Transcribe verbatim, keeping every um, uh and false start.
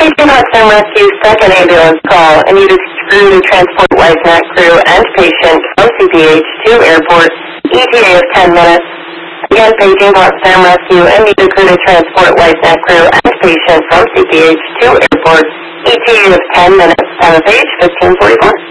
Paging Potsdam Rescue second ambulance call. I need a crew to transport WISENet crew and patient from C P H to airport. E T A of ten minutes. Again, Paging Potsdam Rescue and need a crew to transport WISENet crew and patient from C P H to airport. E T A of ten minutes. Time of page fifteen forty-four.